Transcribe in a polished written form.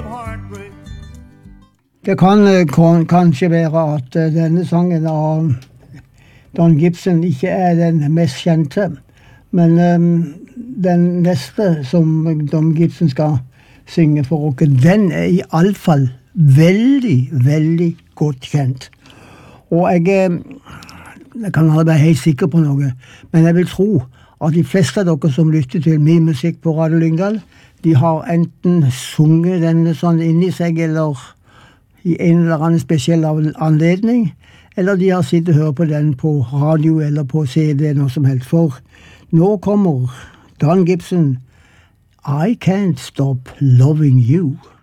heartbreak. Det kan kanskje være at denne sangen av Don Gibson ikke den mest kjente, men den neste som Don Gibson skal synge for oss, den I alle fall veldig, veldig godt kjent. Og jeg kan aldri være helt sikker på noe, men jeg vil tro at de fleste av dere som lytter til min musikk på Radio Lyngdal, de har enten sunget denne sånn inni seg, eller I en eller annen spesiell anledning, eller de har sittet og hørt på den på radio eller på CD, noe som helst. For nå kommer Don Gibson, I Can't Stop Loving You.